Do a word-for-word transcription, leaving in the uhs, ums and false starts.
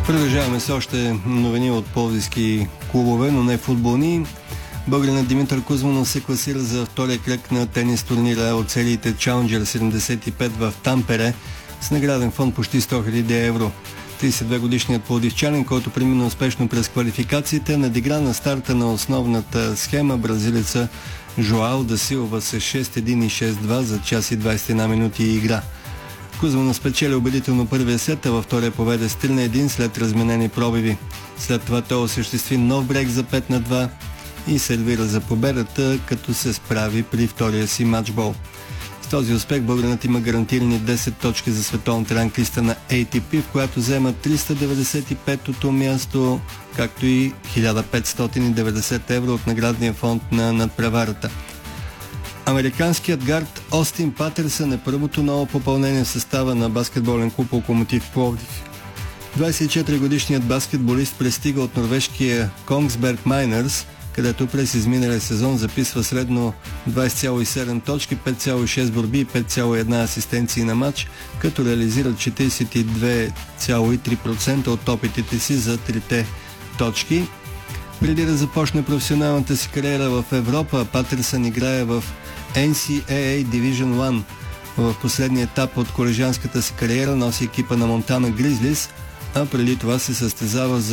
Продължаваме с още новини от пловдивски клубове, но не футболни. Българинът Димитър Кузманов се класира за втория кръг на тенис турнира от сериите Challenger седемдесет и пет в Тампере с награден фонд почти сто хиляди евро. тридесет и две годишният пловдивчанин, който премина успешно през квалификациите, надигра на старта на основната схема бразилеца Жоао да Силва с шест един и шест два за час и двадесет и една минути игра. Кузманов спечели убедително първия сет, а във втория победа с три на един след разменени пробиви. След това той осъществи нов брейк за пет на два и сервира за победата, като се справи при втория си матчбол. С този успех българинът има гарантирани десет точки за световната ранглиста на Ей Ти Пи, в която взема триста деветдесет и петото място, както и хиляда петстотин и деветдесет евро от наградния фонд на надпреварата. Американският гард Остин Патърсън е първото ново попълнение в състава на баскетболен клуб Локомотив Пловдив. двадесет и четири годишният баскетболист пристига от норвежкия Конгсберг Майнърс, където през изминалия сезон записва средно двадесет цяло и седем точки, пет цяло и шест борби и пет цяло и една асистенции на матч, като реализира четиридесет и две цяло и три процента от опитите си за трите точки. Преди да започне професионалната си кариера в Европа, Патърсън играе в Ен Си Ей Ей Division едно. В последния етап от колежанската си кариера носи екипа на Монтана Гризлис, а преди това се състезава за